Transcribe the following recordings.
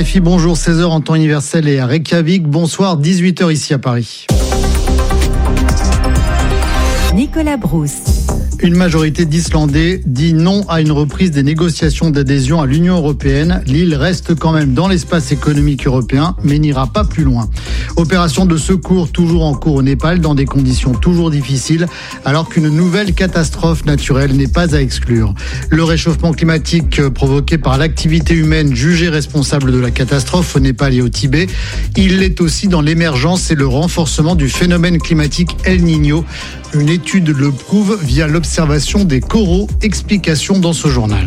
RFI, bonjour, 16h en temps universel et à Reykjavik. Bonsoir, 18h ici à Paris. Nicolas Brousse. Une majorité d'Islandais dit non à une reprise des négociations d'adhésion à l'Union européenne. L'île reste quand même dans l'espace économique européen, mais n'ira pas plus loin. Opération de secours toujours en cours au Népal dans des conditions toujours difficiles, alors qu'une nouvelle catastrophe naturelle n'est pas à exclure. Le réchauffement climatique provoqué par l'activité humaine jugée responsable de la catastrophe au Népal et au Tibet, il l'est aussi dans l'émergence et le renforcement du phénomène climatique El Niño. Une étude le prouve via l'observation des coraux. Explication dans ce journal.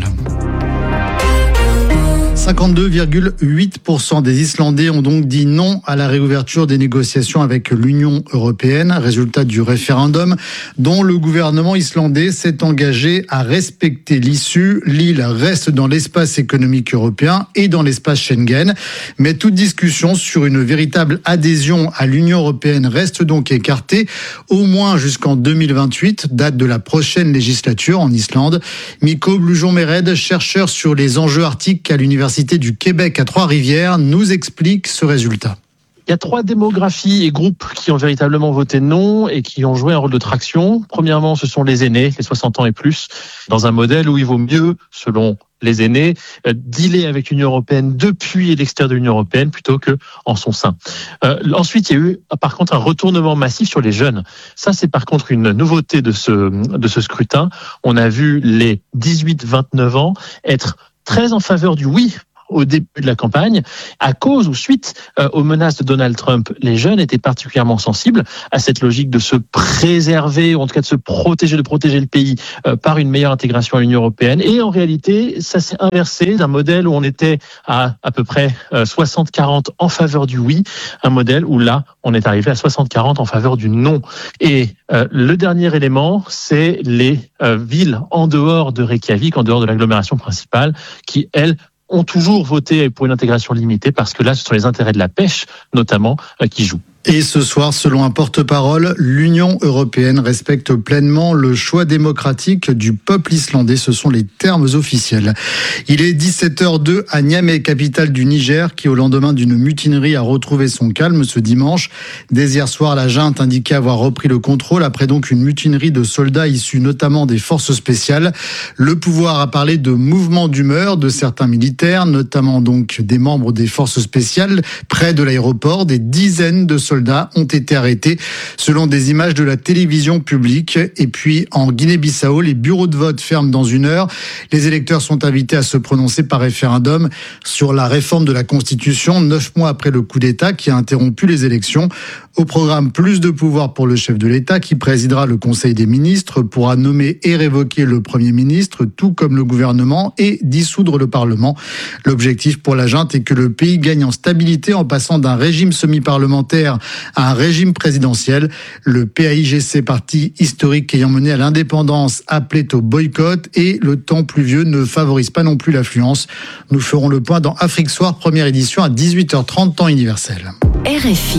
52,8% des Islandais ont donc dit non à la réouverture des négociations avec l'Union européenne, résultat du référendum dont le gouvernement islandais s'est engagé à respecter l'issue. L'île reste dans l'espace économique européen et dans l'espace Schengen, mais toute discussion sur une véritable adhésion à l'Union européenne reste donc écartée, au moins jusqu'en 2028, date de la prochaine législature en Islande. Mikko Blujon-Mered, chercheur sur les enjeux arctiques à l'Université du Québec à Trois-Rivières, nous explique ce résultat. Il y a 3 démographies et groupes qui ont véritablement voté non et qui ont joué un rôle de traction. Premièrement, ce sont les aînés, les 60 ans et plus, dans un modèle où il vaut mieux, selon les aînés, dealer avec l'Union européenne depuis l'extérieur de l'Union européenne plutôt que en son sein. Ensuite, il y a eu par contre un retournement massif sur les jeunes. Ça, c'est par contre une nouveauté de ce scrutin. On a vu les 18-29 ans être très en faveur du oui au début de la campagne, à cause ou suite aux menaces de Donald Trump. Les jeunes étaient particulièrement sensibles à cette logique de se préserver, ou en tout cas de se protéger, de protéger le pays par une meilleure intégration à l'Union européenne. Et en réalité, ça s'est inversé d'un modèle où on était à peu près 60-40 en faveur du oui, un modèle où là, on est arrivé à 60-40 en faveur du non. Et le dernier élément, c'est les villes en dehors de Reykjavik, en dehors de l'agglomération principale, qui, elles, ont toujours voté pour une intégration limitée parce que là, ce sont les intérêts de la pêche, notamment, qui jouent. Et ce soir, selon un porte-parole, l'Union européenne respecte pleinement le choix démocratique du peuple islandais. Ce sont les termes officiels. Il est 17h02 à Niamey, capitale du Niger, qui au lendemain d'une mutinerie a retrouvé son calme ce dimanche. Dès hier soir, la junte indiquait avoir repris le contrôle après donc une mutinerie de soldats issus notamment des forces spéciales. Le pouvoir a parlé de mouvement d'humeur de certains militaires, notamment donc des membres des forces spéciales près de l'aéroport. Des dizaines de soldats ont été arrêtés selon des images de la télévision publique. Et puis en Guinée-Bissau, les bureaux de vote ferment dans 1 heure. Les électeurs sont invités à se prononcer par référendum sur la réforme de la Constitution 9 mois après le coup d'État qui a interrompu les élections. Au programme, plus de pouvoir pour le chef de l'État qui présidera le Conseil des ministres, pourra nommer et révoquer le Premier ministre, tout comme le gouvernement, et dissoudre le Parlement. L'objectif pour la junte est que le pays gagne en stabilité en passant d'un régime semi-parlementaire à un régime présidentiel. Le PAIGC, parti historique ayant mené à l'indépendance, appelait au boycott et le temps pluvieux ne favorise pas non plus l'affluence. Nous ferons le point dans Afrique Soir, première édition à 18h30, temps universel. RFI.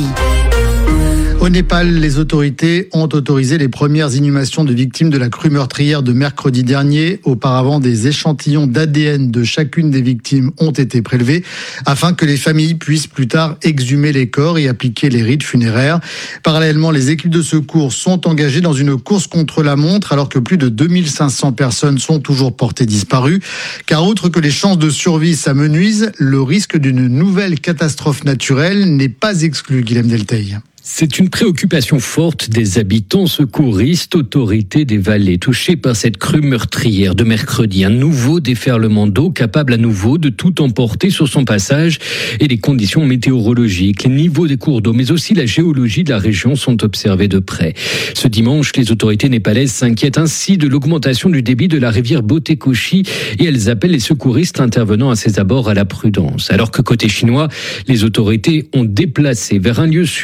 Au Népal, les autorités ont autorisé les premières inhumations de victimes de la crue meurtrière de mercredi dernier. Auparavant, des échantillons d'ADN de chacune des victimes ont été prélevés afin que les familles puissent plus tard exhumer les corps et appliquer les rites funéraires. Parallèlement, les équipes de secours sont engagées dans une course contre la montre alors que plus de 2500 personnes sont toujours portées disparues. Car outre que les chances de survie s'amenuisent, le risque d'une nouvelle catastrophe naturelle n'est pas exclu, Guilhem Delteil. C'est une préoccupation forte des habitants, secouristes, autorités des vallées touchées par cette crue meurtrière de mercredi. Un nouveau déferlement d'eau capable à nouveau de tout emporter sur son passage et les conditions météorologiques, les niveaux des cours d'eau, mais aussi la géologie de la région sont observés de près. Ce dimanche, les autorités népalaises s'inquiètent ainsi de l'augmentation du débit de la rivière Botekoshi et elles appellent les secouristes intervenant à ses abords à la prudence. Alors que côté chinois, les autorités ont déplacé vers un lieu sûr des secours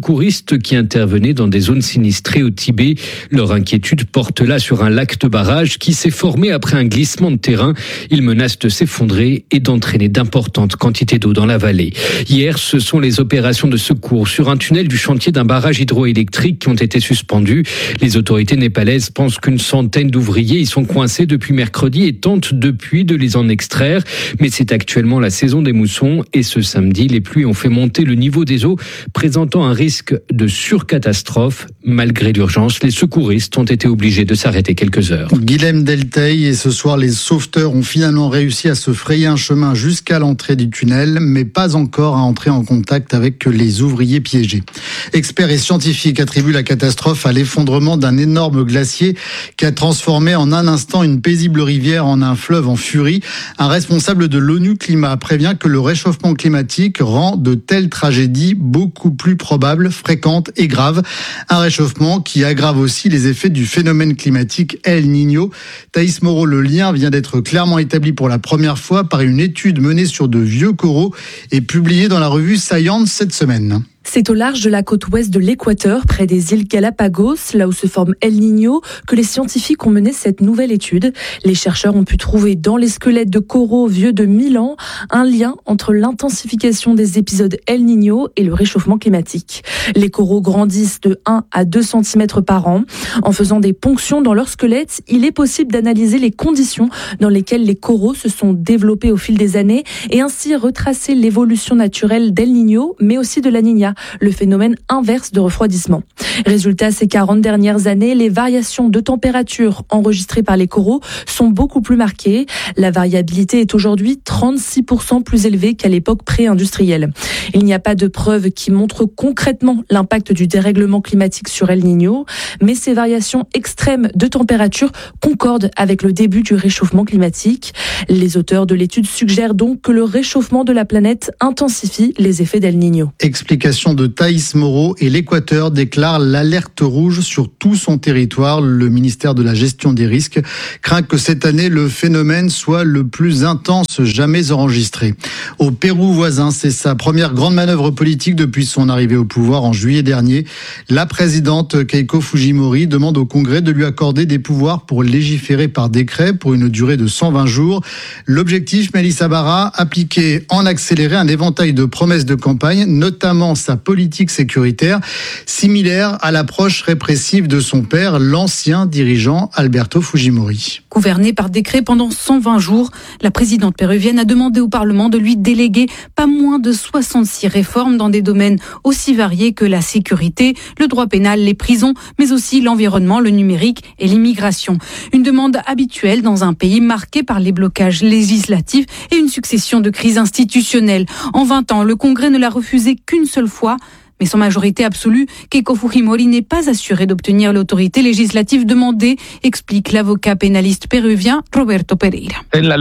secouristes qui intervenaient dans des zones sinistrées au Tibet. Leur inquiétude porte là sur un lac de barrage qui s'est formé après un glissement de terrain. Il menace de s'effondrer et d'entraîner d'importantes quantités d'eau dans la vallée. Hier, ce sont les opérations de secours sur un tunnel du chantier d'un barrage hydroélectrique qui ont été suspendues. Les autorités népalaises pensent qu'une centaine d'ouvriers y sont coincés depuis mercredi et tentent depuis de les en extraire. Mais c'est actuellement la saison des moussons et ce samedi, les pluies ont fait monter le niveau des eaux, présentant un risque de surcatastrophe. Malgré l'urgence, les secouristes ont été obligés de s'arrêter quelques heures. Guilhem Delteil, et ce soir, les sauveteurs ont finalement réussi à se frayer un chemin jusqu'à l'entrée du tunnel, mais pas encore à entrer en contact avec les ouvriers piégés. Experts et scientifiques attribuent la catastrophe à l'effondrement d'un énorme glacier qui a transformé en un instant une paisible rivière en un fleuve en furie. Un responsable de l'ONU Climat prévient que le réchauffement climatique rend de telles tragédies beaucoup plus probables, fréquentes et graves. Un réchauffement qui aggrave aussi les effets du phénomène climatique El Niño. Thaïs Moreau, le lien vient d'être clairement établi pour la première fois par une étude menée sur de vieux coraux et publiée dans la revue Science cette semaine. C'est au large de la côte ouest de l'Équateur, près des îles Galapagos, là où se forme El Niño, que les scientifiques ont mené cette nouvelle étude. Les chercheurs ont pu trouver dans les squelettes de coraux vieux de 1000 ans un lien entre l'intensification des épisodes El Niño et le réchauffement climatique. Les coraux grandissent de 1 à 2 cm par an. En faisant des ponctions dans leur squelette, il est possible d'analyser les conditions dans lesquelles les coraux se sont développés au fil des années et ainsi retracer l'évolution naturelle d'El Niño, mais aussi de la Niña, le phénomène inverse de refroidissement. Résultat, ces 40 dernières années, les variations de température enregistrées par les coraux sont beaucoup plus marquées. La variabilité est aujourd'hui 36% plus élevée qu'à l'époque pré-industrielle. Il n'y a pas de preuves qui montrent concrètement l'impact du dérèglement climatique sur El Niño, mais ces variations extrêmes de température concordent avec le début du réchauffement climatique. Les auteurs de l'étude suggèrent donc que le réchauffement de la planète intensifie les effets d'El Niño. Explication de Thaïs Moreau, et l'Équateur déclare l'alerte rouge sur tout son territoire. Le ministère de la Gestion des risques craint que cette année, le phénomène soit le plus intense jamais enregistré. Au Pérou voisin, c'est sa première grande manœuvre politique depuis son arrivée au pouvoir en juillet dernier. La présidente Keiko Fujimori demande au Congrès de lui accorder des pouvoirs pour légiférer par décret pour une durée de 120 jours. L'objectif, Mélissa Barra, appliquer en accéléré un éventail de promesses de campagne, notamment sa politique sécuritaire, similaire à l'approche répressive de son père, l'ancien dirigeant Alberto Fujimori. Gouvernée par décret pendant 120 jours, la présidente péruvienne a demandé au Parlement de lui déléguer pas moins de 66 réformes dans des domaines aussi variés que la sécurité, le droit pénal, les prisons, mais aussi l'environnement, le numérique et l'immigration. Une demande habituelle dans un pays marqué par les blocages législatifs et une succession de crises institutionnelles. En 20 ans, le Congrès ne l'a refusé qu'une seule fois. Mais sans majorité absolue, Keiko Fujimori n'est pas assurée d'obtenir l'autorité législative demandée, explique l'avocat pénaliste péruvien Roberto Pereira. La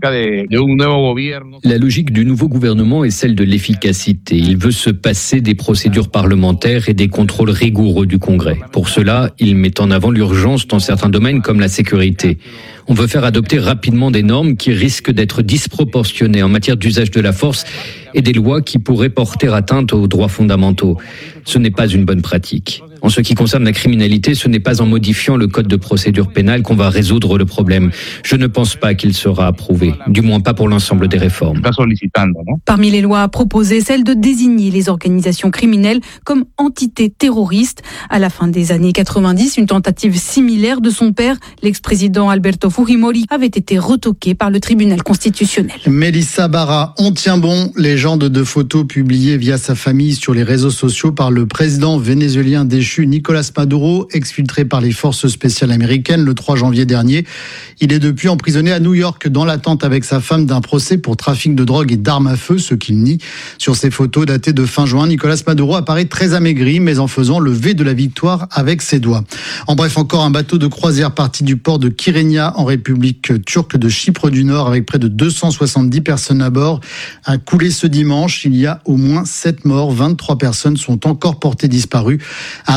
logique du nouveau gouvernement est celle de l'efficacité. Il veut se passer des procédures parlementaires et des contrôles rigoureux du Congrès. Pour cela, il met en avant l'urgence dans certains domaines comme la sécurité. On veut faire adopter rapidement des normes qui risquent d'être disproportionnées en matière d'usage de la force et des lois qui pourraient porter atteinte aux droits fondamentaux. Ce n'est pas une bonne pratique. En ce qui concerne la criminalité, ce n'est pas en modifiant le code de procédure pénale qu'on va résoudre le problème. Je ne pense pas qu'il sera approuvé, du moins pas pour l'ensemble des réformes. Parmi les lois proposées, celle de désigner les organisations criminelles comme entités terroristes. À la fin des années 90, une tentative similaire de son père, l'ex-président Alberto Fujimori, avait été retoquée par le tribunal constitutionnel. Mélissa Barra, on tient bon. Légende de photos publiées via sa famille sur les réseaux sociaux par le président vénézuélien déchu Nicolás Maduro, exfiltré par les forces spéciales américaines le 3 janvier dernier. Il est depuis emprisonné à New York dans l'attente avec sa femme d'un procès pour trafic de drogue et d'armes à feu, ce qu'il nie. Sur ces photos datées de fin juin, Nicolás Maduro apparaît très amaigri, mais en faisant le V de la victoire avec ses doigts. En bref, encore un bateau de croisière parti du port de Kyrenia en République turque de Chypre du Nord avec près de 270 personnes à bord a coulé ce dimanche. Il y a au moins 7 morts, 23 personnes sont encore portées disparues. Un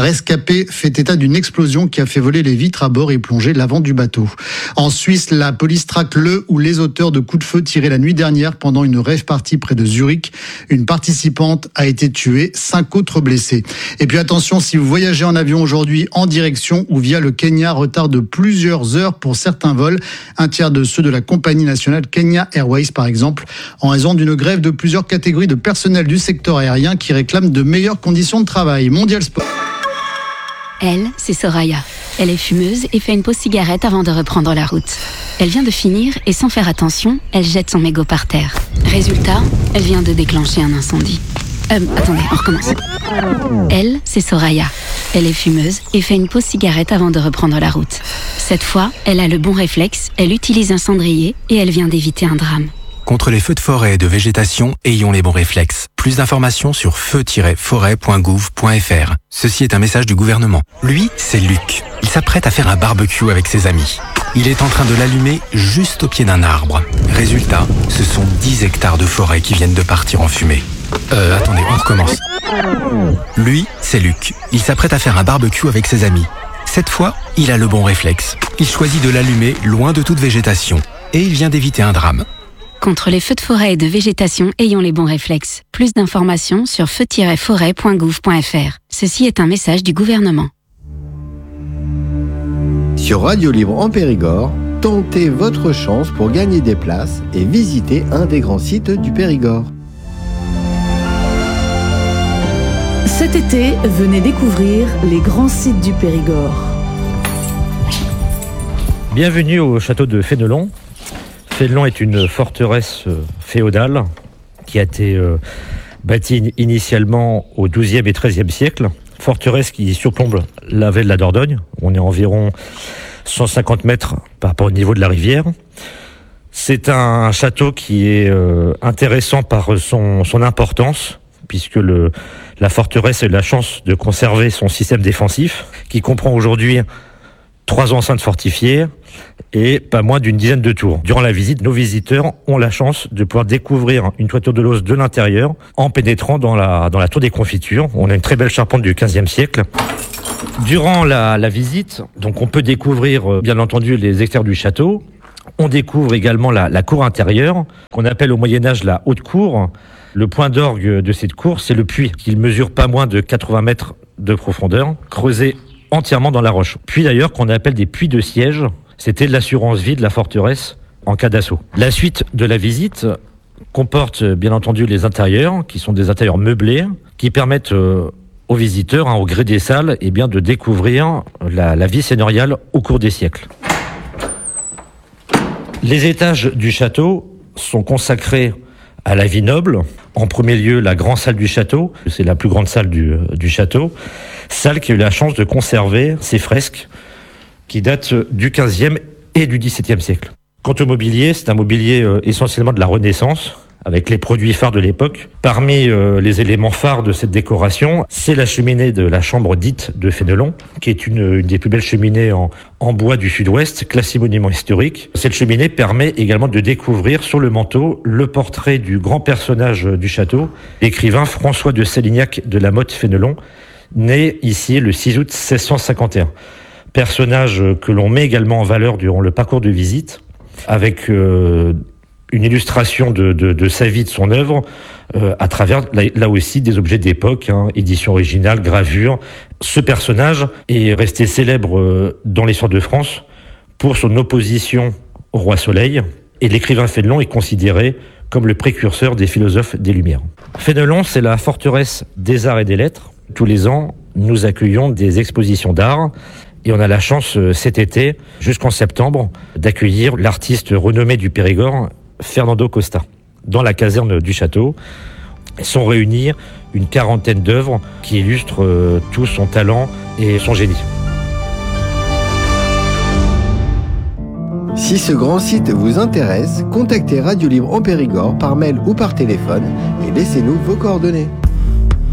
rescapé fait état d'une explosion qui a fait voler les vitres à bord et plonger l'avant du bateau. En Suisse, la police traque le ou les auteurs de coups de feu tirés la nuit dernière pendant une rave party près de Zurich. Une participante a été tuée, 5 autres blessés. Et puis attention, si vous voyagez en avion aujourd'hui en direction ou via le Kenya, retard de plusieurs heures pour certains vols, un tiers de ceux de la compagnie nationale Kenya Airways par exemple, en raison d'une grève de plusieurs catégories de personnel du secteur aérien qui réclament de meilleures conditions de travail. Mondial Sport. Elle, c'est Soraya. Elle est fumeuse et fait une pause cigarette avant de reprendre la route. Elle vient de finir et sans faire attention, elle jette son mégot par terre. Résultat, elle vient de déclencher un incendie. Attendez, on recommence. Elle, c'est Soraya. Elle est fumeuse et fait une pause cigarette avant de reprendre la route. Cette fois, elle a le bon réflexe, elle utilise un cendrier et elle vient d'éviter un drame. Contre les feux de forêt et de végétation, ayons les bons réflexes. Plus d'informations sur feu-forêt.gouv.fr. Ceci est un message du gouvernement. Lui, c'est Luc. Il s'apprête à faire un barbecue avec ses amis. Il est en train de l'allumer juste au pied d'un arbre. Résultat, ce sont 10 hectares de forêt qui viennent de partir en fumée. Attendez, on recommence. Lui, c'est Luc. Il s'apprête à faire un barbecue avec ses amis. Cette fois, il a le bon réflexe. Il choisit de l'allumer loin de toute végétation. Et il vient d'éviter un drame. Contre les feux de forêt et de végétation, ayons les bons réflexes. Plus d'informations sur feu-forêt.gouv.fr. Ceci est un message du gouvernement. Sur Radio Libre en Périgord, tentez votre chance pour gagner des places et visiter un des grands sites du Périgord. Cet été, venez découvrir les grands sites du Périgord. Bienvenue au château de Fénelon. Fénelon est une forteresse féodale qui a été bâtie initialement au XIIe et XIIIe siècle. Forteresse qui surplombe la vallée de la Dordogne. On est à environ 150 mètres par rapport au niveau de la rivière. C'est un château qui est intéressant par son importance, puisque la forteresse a eu la chance de conserver son système défensif, qui comprend aujourd'hui 3 enceintes fortifiées et pas moins d'une dizaine de tours. Durant la visite, nos visiteurs ont la chance de pouvoir découvrir une toiture de l'os de l'intérieur en pénétrant dans la tour des confitures. On a une très belle charpente du XVe siècle. Durant la visite, donc on peut découvrir bien entendu les extérieurs du château. On découvre également la cour intérieure, qu'on appelle au Moyen-Âge la haute cour. Le point d'orgue de cette cour, c'est le puits, qui mesure pas moins de 80 mètres de profondeur, creusé entièrement dans la roche. Puis d'ailleurs qu'on appelle des puits de siège, c'était l'assurance vie de la forteresse en cas d'assaut. La suite de la visite comporte bien entendu les intérieurs, qui sont des intérieurs meublés, qui permettent aux visiteurs, au gré des salles, de découvrir la vie seigneuriale au cours des siècles. Les étages du château sont consacrés à la vie noble. En premier lieu, la grande salle du château, c'est la plus grande salle du château, salle qui a eu la chance de conserver ses fresques qui datent du XVe et du XVIIe siècle. Quant au mobilier, c'est un mobilier essentiellement de la Renaissance, avec les produits phares de l'époque. Parmi les éléments phares de cette décoration, c'est la cheminée de la chambre dite de Fénelon, qui est une des plus belles cheminées en bois du sud-ouest, classée monument historique. Cette cheminée permet également de découvrir sur le manteau le portrait du grand personnage du château, l'écrivain François de Salignac de la Motte Fénelon, né ici le 6 août 1651. Personnage que l'on met également en valeur durant le parcours de visite, avec une illustration de sa vie, de son œuvre, à travers, là aussi, des objets d'époque, édition originale, gravure. Ce personnage est resté célèbre dans l'histoire de France pour son opposition au roi Soleil, et l'écrivain Fénelon est considéré comme le précurseur des philosophes des Lumières. Fénelon, c'est la forteresse des arts et des lettres. Tous les ans, nous accueillons des expositions d'art, et on a la chance cet été, jusqu'en septembre, d'accueillir l'artiste renommé du Périgord, Fernando Costa. Dans la caserne du château sont réunies une quarantaine d'œuvres qui illustrent tout son talent et son génie. Si ce grand site vous intéresse, contactez Radio Libre en Périgord par mail ou par téléphone et laissez-nous vos coordonnées.